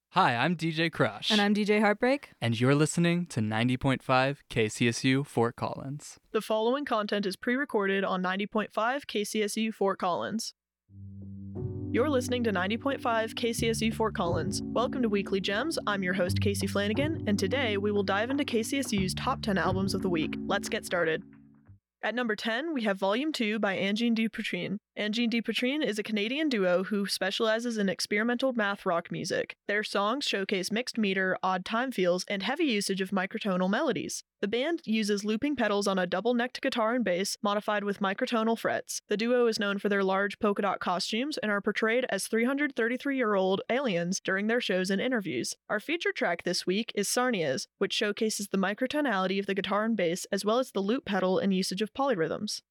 Hi, I'm DJ Crush. And I'm DJ Heartbreak. And you're listening to 90.5 KCSU Fort Collins. The following content is pre-recorded on 90.5 KCSU Fort Collins. You're listening to 90.5 KCSU Fort Collins. Welcome to Weekly Gems. I'm your host, Casey Flanagan, and today we will dive into KCSU's top 10 albums of the week. Let's get started. At number 10, we have Volume 2 by Angine de Poitrine. Angine de Poitrine is a Canadian duo who specializes in experimental math rock music. Their songs showcase mixed meter, odd time feels, and heavy usage of microtonal melodies. The band uses looping pedals on a double-necked guitar and bass, modified with microtonal frets. The duo is known for their large polka dot costumes and are portrayed as 333-year-old aliens during their shows and interviews. Our featured track this week is Sarnias, which showcases the microtonality of the guitar and bass as well as the loop pedal and usage of polyrhythms.